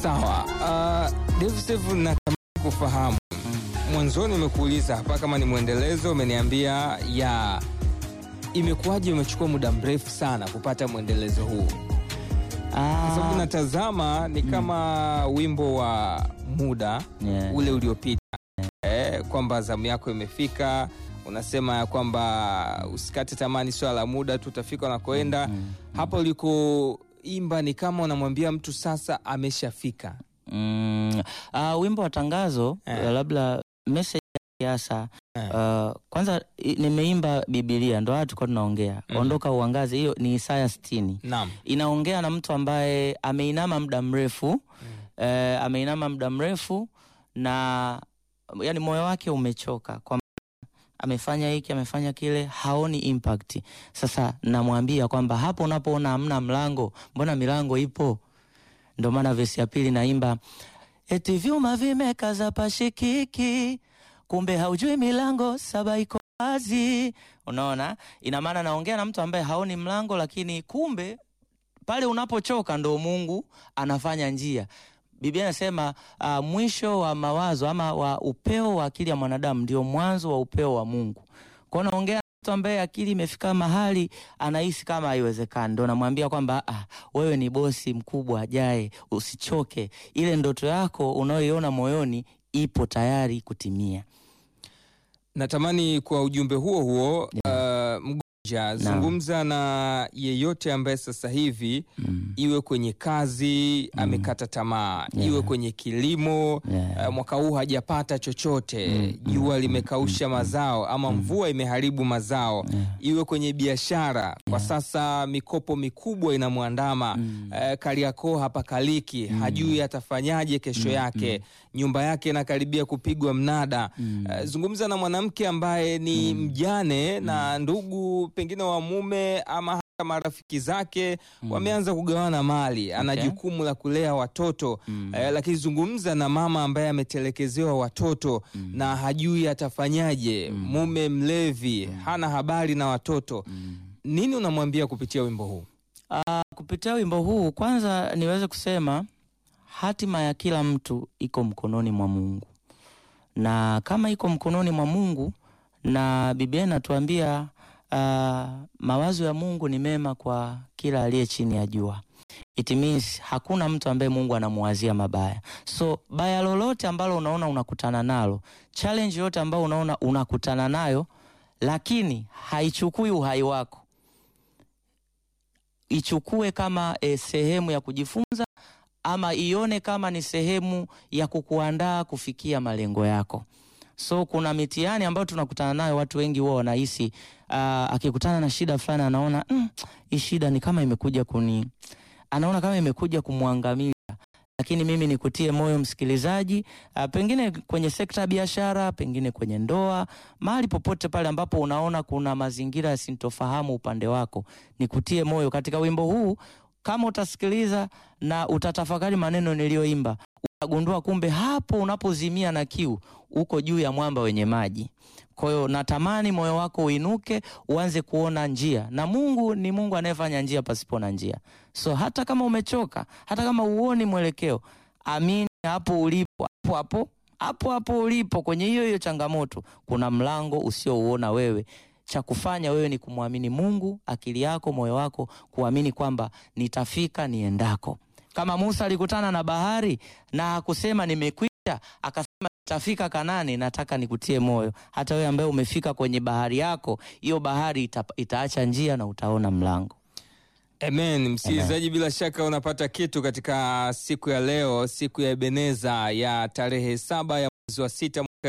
Sawa. Dave Steve, natamani kufahamu. Mwanzoni umekuuliza hapa kama ni mwendelezo, umeniambia imekuwaje umechukua muda mrefu sana kupata mwendelezo huu? Sababu natazama ni kama wimbo wa muda ule uliopita. Kwamba zamu yako imefika, unasema ya kwamba usikate tamani, swala la muda tutafika unakoenda. Hapo ulikoimba ni kama unamwambia mtu sasa ameshafika. Wimbo wa tangazo, labda message kiasa. Kwanza nimeimba Biblia, ndo hata tulikuwa tunaongea. Ondoka uangaze, hiyo ni Isaya 60. Naam. Inaongea na mtu ambaye ameinama muda mrefu. Ameinama muda mrefu na yani moyo wake umechoka, kwa amefanya hiki, amefanya kile, haoni impact. Sasa namwambia kwamba hapo unapoona hamna mlango, mbona milango ipo? Ndio maana verse ya pili naimba, eti vyuma vimekaza pashikiki, kumbe haujui milango saba iko wazi. Unaona? Ina maana naongea na mtu ambaye haoni mlango, lakini kumbe pale unapochoka ndo Mungu anafanya njia. Biblia inasema mwisho wa mawazo ama wa upeo wa akili ya mwanadamu ndio mwanzo wa upeo wa Mungu. Kwa naongea na mtu ambaye akili imefika mahali anahisi kama haiwezekani, ndo namwambia kwamba wewe ni bosi mkubwa ajaye, usichoke. Ile ndoto yako unayoiona moyoni ipo tayari kutimia. Natamani kwa ujumbe huo zungumza na yeyote ambaye sasa hivi iwe kwenye kazi amekata tamaa, iwe kwenye kilimo mwaka huu hajapata chochote, jua limekausha mazao ama mvua imeharibu mazao, iwe kwenye biashara kwa sasa mikopo mikubwa inamwandama, Kariakoo hapa kaliki, hajui atafanyaje kesho yake, nyumba yake inakaribia kupigwa mnada. Zungumza na mwanamke ambaye ni mjane na ndugu pengine wa mume ama hata marafiki zake wameanza kugawana mali, ana jukumu la kulea watoto, lakini zungumza na mama ambaye ametelekezewa watoto na hajui atafanyaje, mume mlevi, hana habari na watoto. Nini unamwambia kupitia wimbo huu? Kupitia wimbo huu, kwanza niweze kusema hatima ya kila mtu iko mkononi mwa Mungu. Na kama iko mkononi mwa Mungu, na Biblia inatuambia mawazo ya Mungu ni mema kwa kila aliye chini ya jua. It means hakuna mtu ambaye Mungu anamuwazia mabaya. So baya lolote ambalo unaona unakutana nalo, challenge yote ambayo unaona unakutana nayo, lakini haichukui uhai wako, ichukue kama sehemu ya kujifunza, ama ione kama ni sehemu ya kukuandaa kufikia malengo yako. So kuna mitihani ambayo tunakutana nayo, watu wengi wao wanahisi akikutana na shida fulani anaona hii shida ni kama imekuja anaona kama imekuja kumwangamiza. Lakini mimi nikutie moyo msikilizaji, pengine kwenye sekta ya biashara, pengine kwenye ndoa, mahali popote pale ambapo unaona kuna mazingira ya sintofahamu upande wako, nikutie moyo katika wimbo huu. Kama utasikiliza na utatafakari maneno niliyoimba, utagundua kumbe hapo unapozimia na kiu uko juu ya mwamba wenye maji. Kwa hiyo natamani moyo wako uinuke, uanze kuona njia. Na Mungu ni Mungu anayefanya njia pasipo na njia. So hata kama umechoka, hata kama uoni mwelekeo, amini hapo ulipo, hapo ulipo kwenye hiyo changamoto, kuna mlango usiouona wewe. Cha kufanya wewe ni kumwamini Mungu, akili yako, moyo wako, kuamini kwamba nitafika niendako. Kama Musa alikutana na bahari na kusema nimekwisha, akasema nitafika Kanaani. Nataka nikutie moyo, hata wewe ambaye umefika kwenye bahari yako, hiyo bahari itaacha njia na utaona mlango. Amen. Msikilizaji, bila shaka unapata kitu katika siku ya leo, siku ya Ebeneza ya tarehe 7 ya mwezi wa 6 mwaka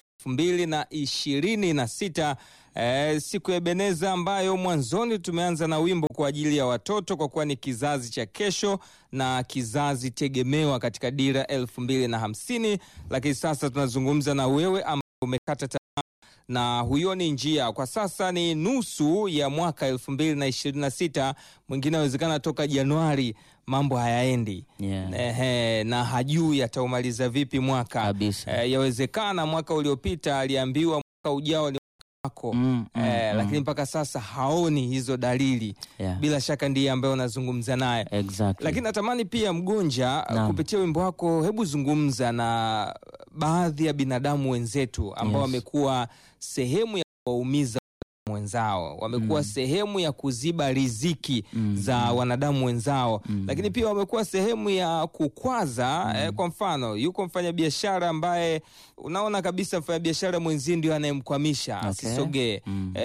2026. Siku ya Ebeneza ambayo mwanzoni tumeanza na wimbo kwa ajili ya watoto, kwa kuwa ni kizazi cha kesho na kizazi tegemewa katika dira 2050. Lakini sasa tunazungumza na wewe ambaye umekata tamaa na huyo ni njia. Kwa sasa ni nusu ya mwaka 2026, mwingine inawezekana toka Januari mambo hayaendi. Na hajui ataumaliza vipi mwaka. Kabisa. Yawezekana mwaka uliopita aliambiwa mwaka ujao ni wako lakini mpaka sasa haoni hizo dalili. Bila shaka ndiye ambaye unazungumza naye. Exactly. Lakini natamani pia Mgonja, kupitia wimbo wako, hebu zungumza na baadhi ya binadamu wenzetu ambao wamekuwa sehemu ya kuwaumiza wenzao, wamekuwa sehemu ya kuziba riziki za wanadamu wenzao, lakini pia wamekuwa sehemu ya kukwaza. Kwa mfano, yuko mfanyabiashara ambaye unaona kabisa mfanyabiashara mwenzi ndio anayemkwamisha asisogee.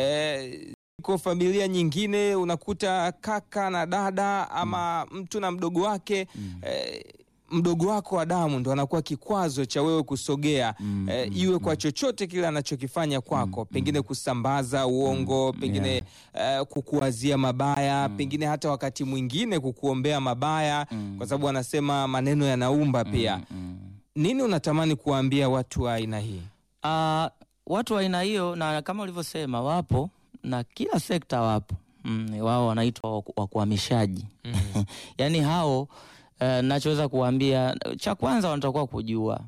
Kwa familia nyingine unakuta kaka na dada ama mtu na mdogo wake, mdogo wako wa damu ndo anakuwa kikwazo cha wewe kusogea, iwe kwa chochote kile anachokifanya kwako, pengine kusambaza uongo, pengine kukuwazia mabaya, pengine hata wakati mwingine kukuombea mabaya, kwa sababu anasema maneno yanaumba pia. Nini unatamani kuwaambia watu wa aina hii? Watu wa aina hiyo, na kama ulivyosema, wapo na kila sekta wapo. Wao wanaitwa wakuhamishaji. Yaani hao, nachoweza kuambia, cha kwanza wanatakiwa kujua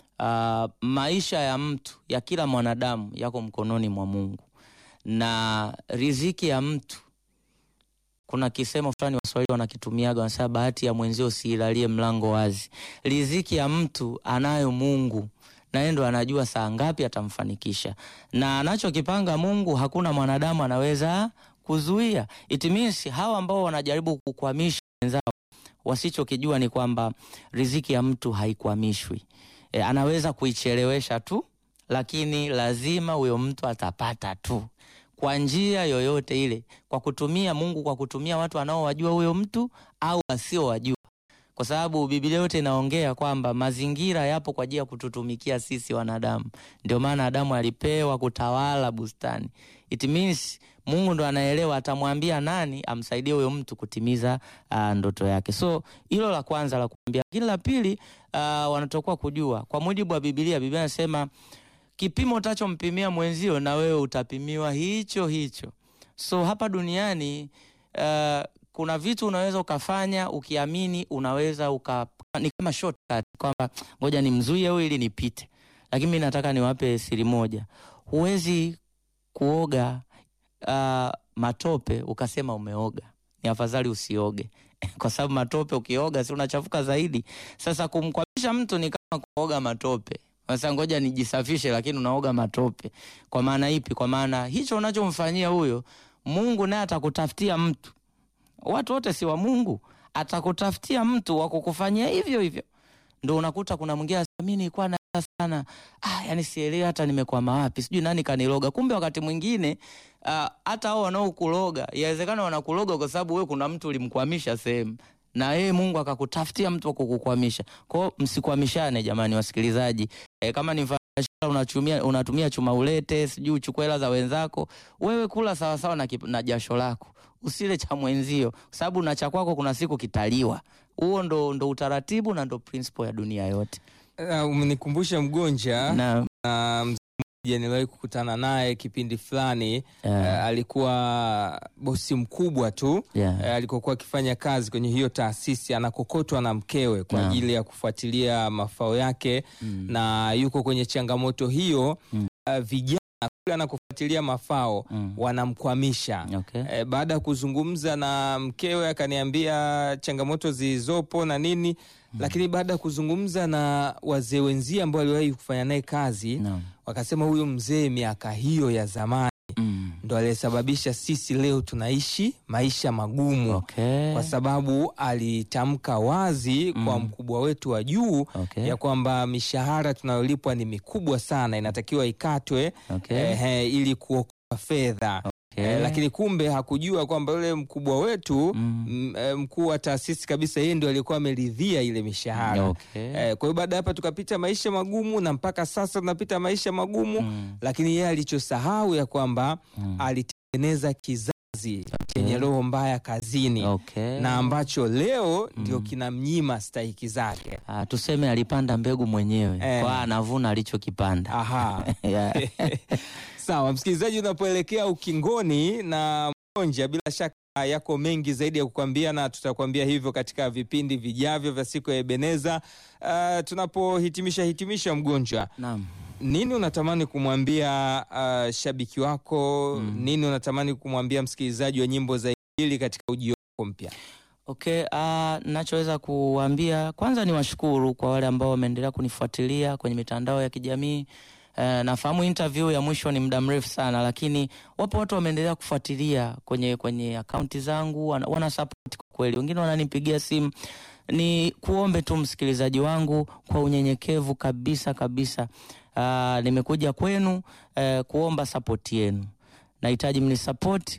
maisha ya mtu, ya kila mwanadamu yako mkononi mwa Mungu, na riziki ya mtu, kuna kisemo fulani Waswahili wanakitumiaga, wanasema bahati ya mwenzio siilalie mlango wazi. Riziki ya mtu anayo Mungu, na yeye ndo anajua saa ngapi atamfanikisha, na anachokipanga Mungu hakuna mwanadamu anaweza kuzuia. It means hawa ambao wanajaribu kukwamisha wenzao, wasichokijua ni kwamba riziki ya mtu haikwamishwi. Anaweza kuichelewesha tu, lakini lazima huyo mtu atapata tu, kwa njia yoyote ile, kwa kutumia Mungu, kwa kutumia watu wanaowajua huyo mtu au wasiowajua. Kwa sababu Biblia yote inaongea kwamba mazingira yapo kwa ajili ya kututumikia sisi wanadamu. Ndio maana Adamu alipewa kutawala bustani. It means Mungu ndo anaelewa atamwambia nani amsaidie huyo mtu kutimiza ndoto yake. So hilo la kwanza la kuambia. Lakini la pili, wanatakiwa kujua, kwa mujibu wa Biblia inasema kipimo utachompimia mwenzio na wewe utapimiwa hicho hicho. So hapa duniani kuna vitu unaweza ukafanya ukiamini unaweza ni kama shortcut, kwamba ngoja nimzuie huyu ili nipite. Lakini mimi nataka niwape siri moja. Huwezi kuoga matope ukasema umeoga. Ni afadhali usioge. Kwa sababu matope ukioga si unachafuka zaidi. Sasa kumkwamisha mtu ni kama kuoga matope. Sasa ngoja nijisafishe, lakini unaoga matope. Kwa maana ipi? Kwa maana hicho unachomfanyia huyo, Mungu naye atakutafutia mtu. Watu wote si wa Mungu, atakutafutia mtu wa kukufanyia hivyo hivyo. Ndio unakuta kuna mwingine mimi nilikuwa na sana, yani sielewi hata nimekwama wapi, sijui nani kaniloga. Kumbe wakati mwingine hata hao wanaokuloga, inawezekana wanakuloga kwa sababu wewe kuna mtu ulimkwamisha sehemu, na yeye Mungu akakutafutia mtu wa kukukwamisha. Kwa hiyo msikwamishane jamani wasikilizaji. Kama ni unatumia chuma ulete, sijui uchukue hela za wenzako, wewe kula sawa sawa na jasho lako. Usile cha mwenzio, sababu na cha kwako kuna siku kitaliwa. Huo ndo utaratibu na ndo principle ya dunia yote. Umenikumbusha Mgonja na mzee niliwahi kukutana naye kipindi fulani. Alikuwa bosi mkubwa tu. Alikokuwa akifanya kazi kwenye hiyo taasisi, anakokotwa na mkewe kwa ajili ya kufuatilia mafao yake. Na yuko kwenye changamoto hiyo. Vijana kule kufuatilia mafao wanamkwamisha. Baada ya kuzungumza na mkewe akaniambia changamoto zilizopo na nini. Lakini baada ya kuzungumza na wazee wenzie ambao waliwahi kufanya naye kazi, wakasema huyo mzee miaka hiyo ya zamani ndo aliyesababisha sisi leo tunaishi maisha magumu. Kwa sababu alitamka wazi kwa mkubwa wetu wa juu ya kwamba mishahara tunayolipwa ni mikubwa sana, inatakiwa ikatwe ili kuokoa fedha. Lakini kumbe hakujua kwamba yule mkubwa wetu, mkuu wa taasisi kabisa, yeye ndio alikuwa ameridhia ile mishahara. Kwa hiyo baada hapa tukapita maisha magumu, na mpaka sasa tunapita maisha magumu. Lakini yeye alichosahau ya kwamba alitengeneza kizazi chenye roho mbaya kazini, na ambacho leo ndio kinamnyima stahiki zake. Tuseme alipanda mbegu mwenyewe, kwa anavuna alichokipanda. Sawa, msikilizaji, unapoelekea ukingoni na Mgonja, bila shaka yako mengi zaidi ya kukwambia, na tutakwambia hivyo katika vipindi vijavyo vya siku ya Ebeneza. Tunapohitimisha Mgonja, Nini unatamani kumwambia shabiki wako? Nini unatamani kumwambia msikilizaji wa nyimbo za Injili katika ujio wako mpya? Okay, nachoweza kuambia kwanza ni washukuru kwa wale ambao wameendelea kunifuatilia kwenye mitandao ya kijamii. Nafahamu interview ya mwisho ni muda mrefu sana, lakini wapo watu wameendelea kufuatilia kwenye akaunti zangu, wana support kwa kweli. Wengine wananipigia simu. Ni kuombe tu msikilizaji wangu kwa unyenyekevu kabisa. Nimekuja kwenu kuomba support yenu. Nahitaji mnisupport.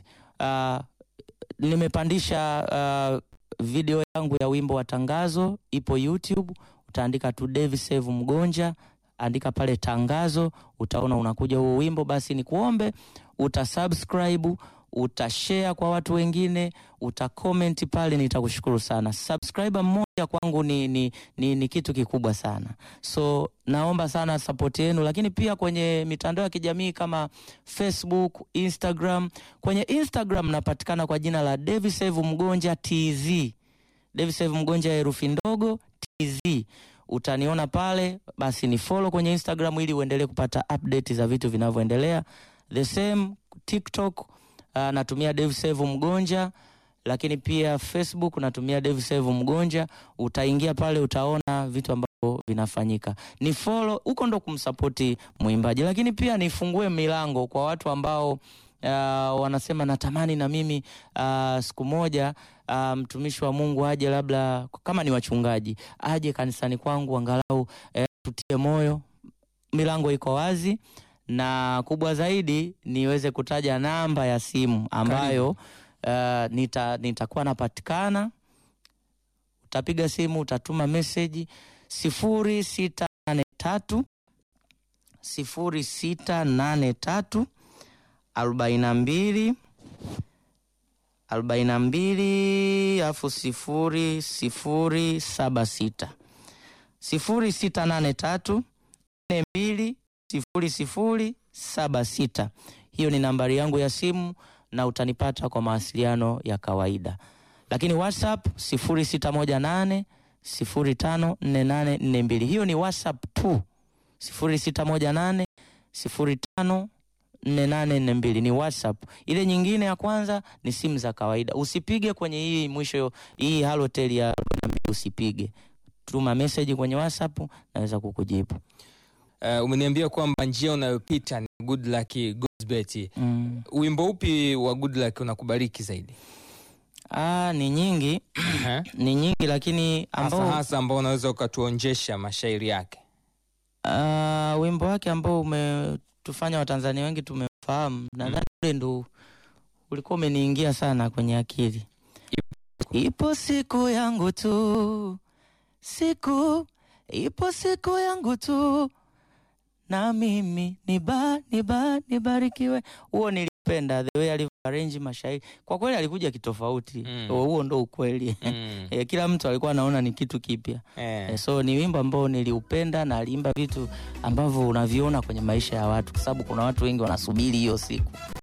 Nimepandisha video yangu ya wimbo wa tangazo, ipo YouTube. Utaandika tu Davysave Mgonja, andika pale tangazo, utaona unakuja huo wimbo. Basi ni kuombe utasubscribe, utashare kwa watu wengine, utacomment pale, nitakushukuru sana. Subscriber mmoja kwangu ni kitu kikubwa sana. So naomba sana support yenu, lakini pia kwenye mitandao ya kijamii kama Facebook, Instagram. Kwenye Instagram napatikana kwa jina la Davysave Mgonja TZ. Davysave Mgonja herufi ndogo TZ. Utaniona pale, basi ni follow kwenye Instagram ili uendelee kupata update za vitu vinavyoendelea. The same TikTok natumia Davysave Mgonja, lakini pia Facebook natumia Davysave Mgonja. Utaingia pale utaona vitu ambavyo vinafanyika. Ni follow huko ndo kumsupport mwimbaji, lakini pia nifungue milango kwa watu ambao wanasema natamani na mimi siku moja mtumishi wa Mungu aje, labda kama ni wachungaji aje kanisani kwangu angalau tutie moyo. Milango iko wazi, na kubwa zaidi niweze kutaja namba ya simu ambayo nitakuwa napatikana. Utapiga simu, utatuma message 0683 42 afu 0076 0683 42 0076. Hiyo ni nambari yangu ya simu na utanipata kwa mawasiliano ya kawaida. Lakini WhatsApp 0618 054842. Hiyo ni WhatsApp tu. 0618 054842 ni WhatsApp. Ile nyingine ya kwanza ni simu za kawaida. Usipige kwenye hii mwisho, hii Halotel ya usipige. Tuma message kwenye WhatsApp, naweza kukujibu. Umeniambia kwamba njia unayopita ni Good Luck Gospel. Wimbo upi wa Good Luck unakubariki zaidi? Ni nyingi. Ni nyingi, lakini hasa ambao unaweza ukatuonjesha mashairi yake. Wimbo wake ambao umetufanya Watanzania wengi tumefahamu, nadhani ule ndo ulikuwa umeniingia sana kwenye akili. Ipo siku yangu tu, ipo siku yangu tu, na mimi nibarikiwe. Huo nilipenda the way alivyoarrange mashairi. Kwa kweli alikuja kitofauti. Huo ndo ukweli. Kila mtu alikuwa anaona ni kitu kipya. So ni wimbo ambao niliupenda, na aliimba vitu ambavyo unaviona kwenye maisha ya watu, kwa sababu kuna watu wengi wanasubiri hiyo siku.